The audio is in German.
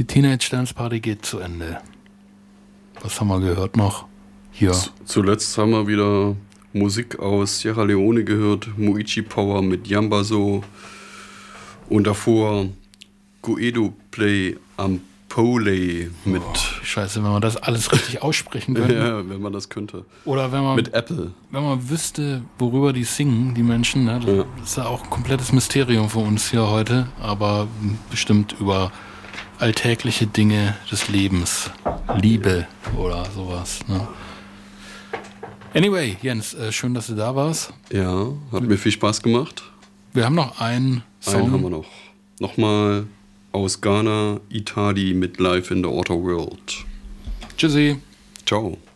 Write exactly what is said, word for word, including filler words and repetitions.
Teenage Dance Party geht zu Ende. Was haben wir gehört noch? Hier. Z- zuletzt haben wir wieder Musik aus Sierra Leone gehört. Muichi Power mit Yambaso. Und davor Guedo Play Ampole mit... Oh, scheiße, wenn man das alles richtig aussprechen könnte. Ja, wenn man das könnte. Oder wenn man... Mit Apple. Wenn man wüsste, worüber die singen, die Menschen. Ne? Das Ja. ist ja auch ein komplettes Mysterium für uns hier heute. Aber bestimmt über alltägliche Dinge des Lebens. Liebe oder sowas. Ne? Anyway, Jens, äh, schön, dass du da warst. Ja, hat mir viel Spaß gemacht. Wir haben noch einen Song. Einen haben wir noch. Nochmal aus Ghana, Itadi mit Live in the Outer World. Tschüssi. Ciao.